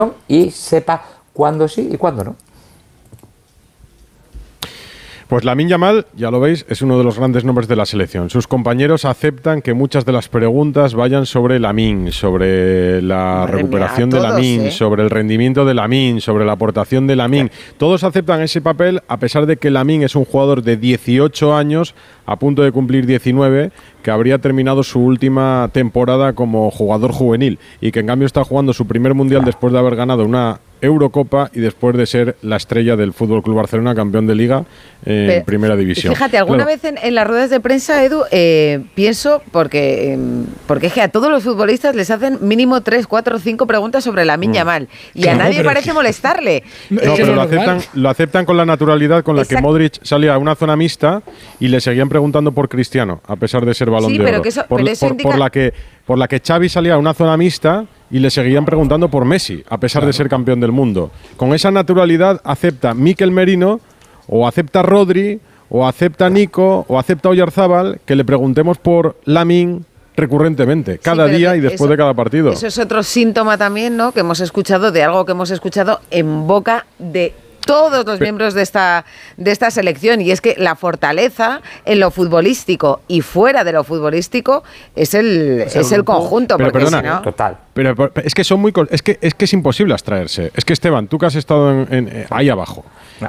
y sepa cuándo sí y cuándo no. Pues Lamine Yamal, ya lo veis, es uno de los grandes nombres de la selección. Sus compañeros aceptan que muchas de las preguntas vayan sobre Lamine, sobre la recuperación de Lamine, sobre el rendimiento de Lamine, sobre la aportación de Lamine. Todos aceptan ese papel, a pesar de que Lamine es un jugador de 18 años, a punto de cumplir 19, que habría terminado su última temporada como jugador juvenil y que en cambio está jugando su primer mundial después de haber ganado una Eurocopa y después de ser la estrella del Fútbol Club Barcelona, campeón de Liga en Primera División. Fíjate, alguna vez en las ruedas de prensa, Edu, pienso, porque es que a todos los futbolistas les hacen mínimo 3, 4, 5 preguntas sobre Lamine Yamal y a nadie parece molestarle. No, pero lo aceptan con la naturalidad con la que Modric salía a una zona mixta y le seguían preguntando por Cristiano, a pesar de ser Balón de Oro. Por la que Xavi salía a una zona mixta y le seguían preguntando por Messi, a pesar de ser campeón del mundo. Con esa naturalidad acepta Mikel Merino, o acepta Rodri, o acepta Nico, o acepta Oyarzábal, que le preguntemos por Lamine recurrentemente, cada día y después de cada partido. Eso es otro síntoma también, ¿no?, que hemos escuchado, de algo que hemos escuchado en boca de todos los miembros de esta selección, y es que la fortaleza en lo futbolístico y fuera de lo futbolístico es el conjunto. Pero porque perdona, si no, total. Pero es que es imposible abstraerse. Es que Esteban, tú que has estado ahí abajo,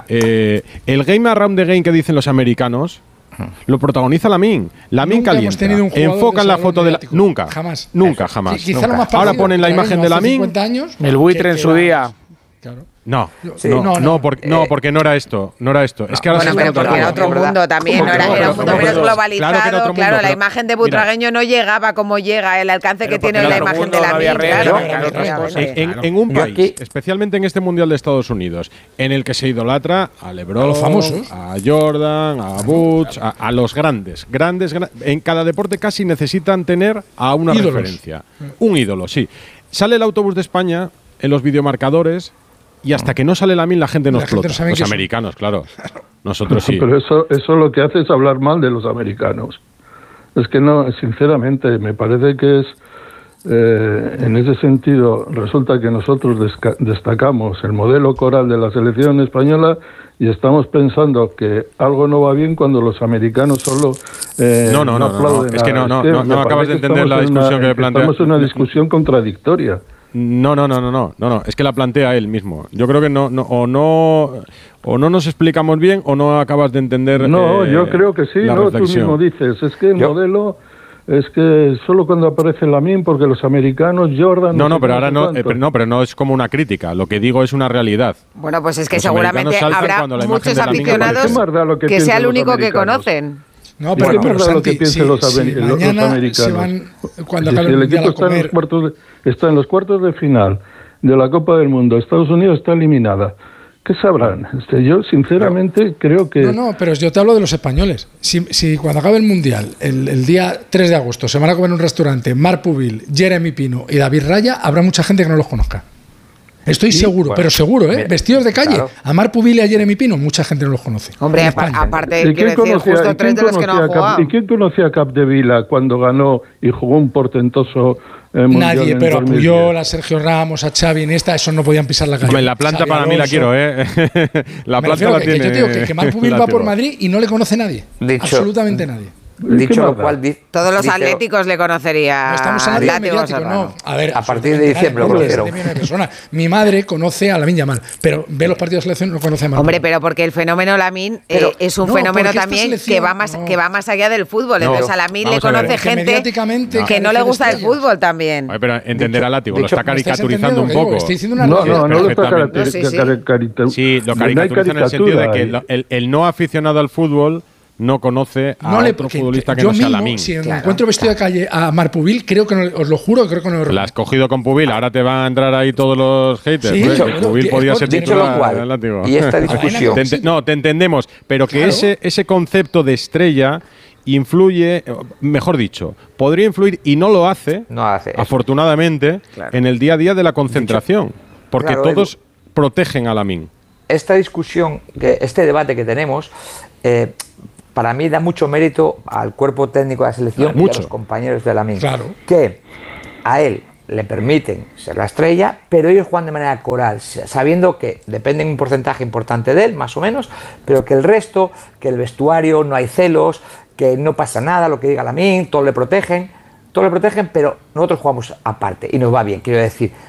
el game around the game que dicen los americanos lo protagoniza Lamine. Lamine calienta. Enfocan la foto de nunca. Jamás. Sí, quizá lo más ahora ponen la imagen de Lamine. El buitre en su día. Claro. No, porque no era esto. Es que ahora pero porque era otro mundo también, era un mundo menos globalizado. Claro, la imagen de Butragueño no llegaba como llega, el alcance que tiene la imagen de Lamine. En un país, especialmente en este Mundial de Estados Unidos, en el que se idolatra a LeBron, a los famosos, a Jordan, a Butch, a los grandes. En cada deporte casi necesitan tener a una referencia. Un ídolo, sí. Sale el autobús de España en los videomarcadores. Y hasta que no sale Lamine la gente no explota. Los americanos, claro. Nosotros sí. Pero eso lo que hace es hablar mal de los americanos. Es que no, sinceramente, me parece que es, en ese sentido, resulta que nosotros destacamos el modelo coral de la selección española y estamos pensando que algo no va bien cuando los americanos solo no aplauden. Es que no acabas de entender la discusión que plantea. Estamos en una discusión contradictoria. No, es que la plantea él mismo. Yo creo que no nos explicamos bien o no acabas de entender. No, yo creo que sí, tú mismo dices, es que el modelo es que solo cuando aparece Lamine, porque los americanos, Jordan... pero no es como una crítica, lo que digo es una realidad. Bueno, pues es que seguramente habrá muchos aficionados que sea el único que conocen. No, pero Santi, mañana se van, cuando acabe el Mundial, a comer. Está en los cuartos de final de la Copa del Mundo. Estados Unidos está eliminada. ¿Qué sabrán? Yo, sinceramente, creo que... No, pero yo te hablo de los españoles. Si cuando acabe el Mundial, el día 3 de agosto, se van a comer en un restaurante Marc Pubil, Jeremy Pino y David Raya, habrá mucha gente que no los conozca. Estoy seguro, pero seguro, vestidos de calle. Claro. A Marc Pubil y a Jeremy Pino, mucha gente no los conoce. Hombre, aparte, quiero decir, justo 3 de los que no han jugado. ¿Y quién conocía a Capdevila cuando ganó y jugó un portentoso mundial? Nadie, pero a Puyol, a Sergio Ramos, a Xavi, Iniesta, esos no podían pisar la calle. Hombre, la planta Xavi para Alonso, mí la quiero, La planta la tiene. Yo te digo que Marc Pubil va por Madrid y no le conoce nadie. Absolutamente nadie. Dicho lo cual, todos los atléticos le conocería. No estamos hablando de mediático, no. A ver, a partir de diciembre lo conocieron. Mi madre conoce a Lamine Yamal, pero ve los partidos de selección y no conoce a Marc. Hombre, pero porque el fenómeno Lamine es un fenómeno también que va más allá del fútbol. Entonces a Lamine le conoce gente que no le gusta el fútbol también. Pero entender a Látigo, lo está caricaturizando un poco. Estoy diciendo una no lo está caricaturizando. Sí, lo caricaturiza en el sentido de que el no aficionado al fútbol no conoce a otro futbolista que no sea Lamine. Si encuentro vestido de calle a Marc Pubil, creo que no, os lo juro, creo que no. La has cogido con Pubil, ahora te van a entrar ahí todos los haters. Sí, Pubil podía ser dicho lo cual. Y esta discusión. Te entendemos, pero que ese concepto de estrella influye, mejor dicho, podría influir y no lo hace, afortunadamente, en el día a día de la concentración, porque todos protegen a Lamine. Esta discusión, este debate que tenemos, para mí da mucho mérito al cuerpo técnico de la selección y a los compañeros de Lamine. Claro. Que a él le permiten ser la estrella, pero ellos juegan de manera coral, sabiendo que dependen un porcentaje importante de él, más o menos, pero que el resto, que el vestuario, no hay celos, que no pasa nada, lo que diga Lamine, todos le protegen, pero nosotros jugamos aparte y nos va bien. Quiero decir,